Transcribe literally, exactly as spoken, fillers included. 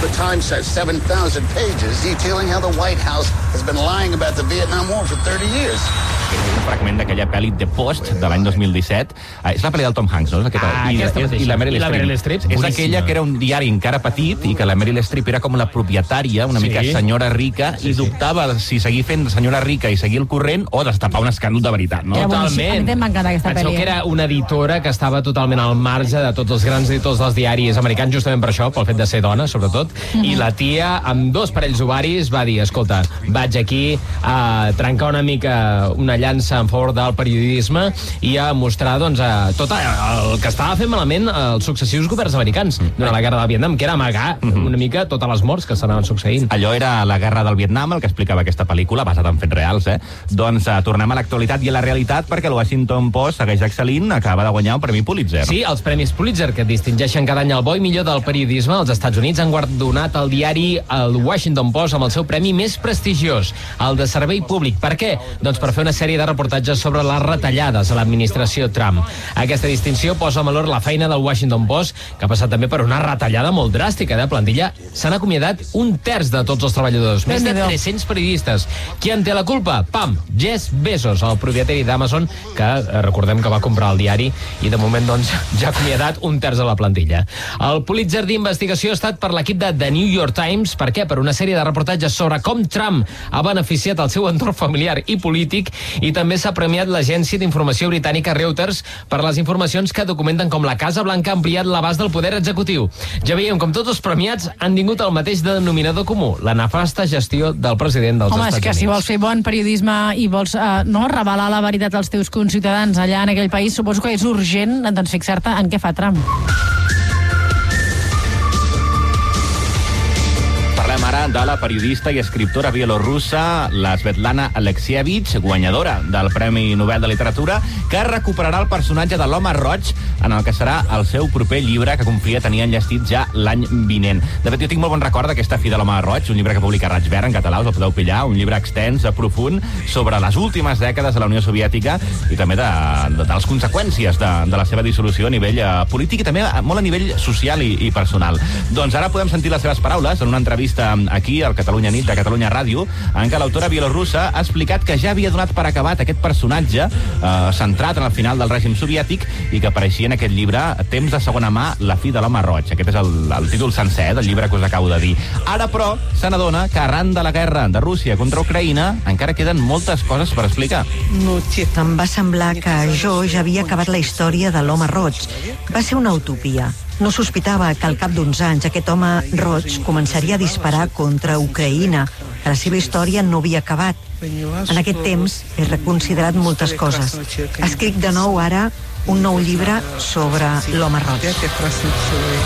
The Times says seven thousand pages detailing how the White House has been lying about the Vietnam War for thirty years. Un fragment d'aquella pel·li The Post de l'any dos mil disset. Ah, és la pel·li del Tom Hanks, no? Aquesta, Ah, I, aquesta és, mateixa. I la Meryl I la Meryl Streep, És boníssima. aquella que era un diari encara petit i que la Meryl Streep era com la propietària, una Sí. mica senyora rica, Sí, i sí. dubtava si seguir fent senyora rica i seguir el corrent o destapar un escàndol de veritat, no? Era boníssim. A mi també m'ha encantat aquesta Penseu pel·li, que eh? era una editora que estava totalment al marge de tots els grans editors dels diaris americans, justament per això, pel fet de ser dona, sobretot, Mm-hmm. i la tia, amb dos parells ovaris, va dir, escolta, vaig aquí a trencar una mica una llança en favor del periodisme i a mostrar, doncs, a tot el que estava fent malament els successius governs americans durant la guerra del Vietnam, que era amagar una mica totes les morts que s'anaven succeint. Allò era la guerra del Vietnam, el que explicava aquesta pel·lícula, basada en fets reals, eh? Doncs eh, tornem a l'actualitat i a la realitat, perquè el Washington Post segueix excel·lint, acaba de guanyar un premi Pulitzer. Sí, els Premis Pulitzer, que distingeixen cada any el bo i millor del periodisme als Estats Units, han guardonat el diari el Washington Post amb el seu premi més prestigiós, el de servei públic. Per què? Doncs per fer una sèrie de reportatges sobre les retallades a l'administració Trump. Aquesta distinció posa en valor la feina del Washington Post, que ha passat també per una retallada molt dràstica de plantilla. S'han acomiadat un terç de tots els treballadors, més de tres-cents periodistes. Qui en té la culpa? Pam! Jeff Bezos, el propietari d'Amazon, que eh, recordem que va comprar el diari i de moment doncs, ja ha acomiadat un terç de la plantilla. El Pulitzer d'investigació ha estat per l'equip de The New York Times. Per què? Per una sèrie de reportatges sobre com Trump ha beneficiat el seu entorn familiar i polític, i també s'ha premiat l'agència d'informació britànica Reuters per les informacions que documenten com la Casa Blanca ha ampliat l'abast del poder executiu. Ja veiem com tots els premiats han tingut el mateix denominador comú, la nefasta gestió del president dels Home, Estats és que Units. si vols fer bon periodisme i vols eh, no revelar la veritat als teus conciutadans allà en aquell país, suposo que és urgent doncs, fixar-te en què fa Trump. Parlem ara de la periodista i escriptora bielorrussa, la Svetlana Alexievich, guanyadora del Premi Nobel de Literatura, que recuperarà el personatge de l'home roig en el que serà el seu proper llibre, que confia tenir enllestit ja l'any vinent. De fet, jo tinc molt bon record d'aquesta Fi de l'home roig, un llibre que publica Raig Verd en català, us el podeu pillar, un llibre extens, profund, sobre les últimes dècades de la Unió Soviètica i també de, de, de les conseqüències de, de la seva dissolució a nivell eh, polític i també molt a nivell social i, i personal. Doncs ara podem sentir les seves paraules en una entrevista aquí, al Catalunya Nit de Catalunya Ràdio, en què l'autora bielorrussa ha explicat que ja havia donat per acabat aquest personatge eh, centrat en el final del règim soviètic i que apareixia en aquest llibre Temps de segona mà, la fi de l'home roig. Aquest és el, el títol sencer del llibre que us acabo de dir. Ara, però, se n'adona que arran de la guerra de Rússia contra Ucraïna encara queden moltes coses per explicar. Em va semblar que jo ja havia acabat la història de l'home roig. Va ser una utopia. No sospitava que al cap d'uns anys aquest home roig començaria a disparar contra Ucraïna, que la seva història no havia acabat. En aquest temps he reconsiderat moltes coses. Escric de nou ara un nou llibre sobre l'home roig.